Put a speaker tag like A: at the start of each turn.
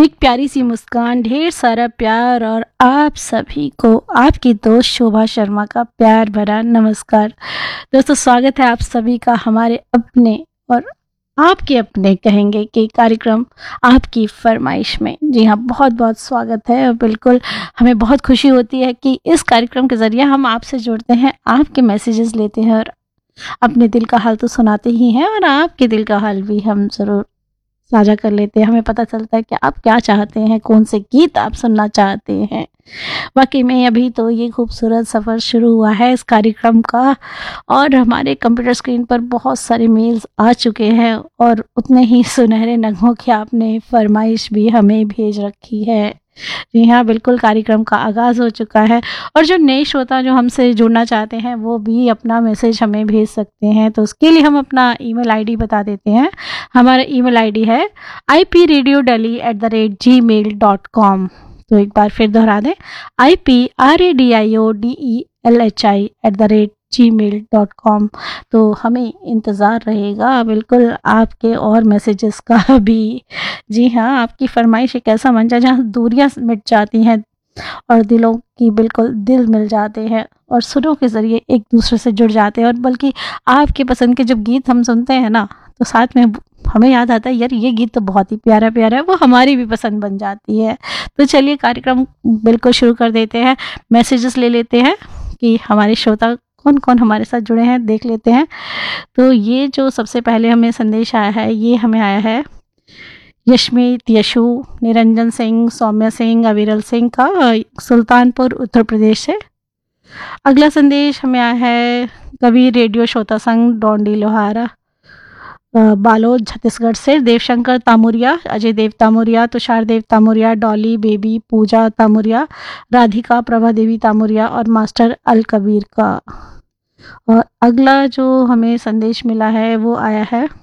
A: एक प्यारी सी मुस्कान, ढेर सारा प्यार और आप सभी को आपकी दोस्त शोभा शर्मा का प्यार भरा नमस्कार। दोस्तों, स्वागत है आप सभी का हमारे अपने और आपके अपने कहेंगे कि कार्यक्रम आपकी फरमाइश में। जी हाँ, बहुत बहुत स्वागत है और बिल्कुल हमें बहुत खुशी होती है कि इस कार्यक्रम के ज़रिए हम आपसे जुड़ते हैं, आपके मैसेजेस लेते हैं और अपने दिल का हाल तो सुनाते ही हैं और आपके दिल का हाल भी हम ज़रूर साझा कर लेते हैं। हमें पता चलता है कि आप क्या चाहते हैं, कौन से गीत आप सुनना चाहते हैं। वाकई में अभी तो ये खूबसूरत सफ़र शुरू हुआ है इस कार्यक्रम का और हमारे कंप्यूटर स्क्रीन पर बहुत सारे मेल्स आ चुके हैं और उतने ही सुनहरे नगमों की आपने फरमाइश भी हमें भेज रखी है। जी हाँ, बिल्कुल कार्यक्रम का आगाज़ हो चुका है और जो नए श्रोता जो हमसे जुड़ना चाहते हैं वो भी अपना मैसेज हमें भेज सकते हैं। तो उसके लिए हम अपना ईमेल आईडी बता देते हैं। हमारा ईमेल आईडी है ipradiodeli@gmail.com। तो एक बार फिर दोहरा दें, ipradiodeli@gmail.com। तो हमें इंतज़ार रहेगा बिल्कुल आपके और मैसेजेस का भी। जी हाँ, आपकी फरमाइश एक ऐसा मंच है जहाँ दूरियां मिट जाती हैं और दिलों की बिल्कुल दिल मिल जाते हैं और सुरों के ज़रिए एक दूसरे से जुड़ जाते हैं। और बल्कि आपके पसंद के जब गीत हम सुनते हैं ना, तो साथ में हमें याद आता है यार ये गीत तो बहुत ही प्यारा प्यारा है, वो हमारी भी पसंद बन जाती है। तो चलिए कार्यक्रम बिल्कुल शुरू कर देते हैं। मैसेजेस ले लेते हैं कि हमारे श्रोता कौन कौन हमारे साथ जुड़े हैं, देख लेते हैं। तो ये जो सबसे पहले हमें संदेश आया है, ये हमें आया है यशमीत, यशु, निरंजन सिंह, सौम्या सिंह, अविरल सिंह का, सुल्तानपुर उत्तर प्रदेश से। अगला संदेश हमें आया है कबीर रेडियो श्रोता संघ, डोंडी लोहारा, बालोद छत्तीसगढ़ से। देवशंकर तामुरिया, अजय देव तामुरिया, तुषार देव तामुरिया, डॉली बेबी, पूजा तामुरिया, राधिका प्रभा देवी तामुरिया और मास्टर अल कबीर का। और अगला जो हमें संदेश मिला है वो आया है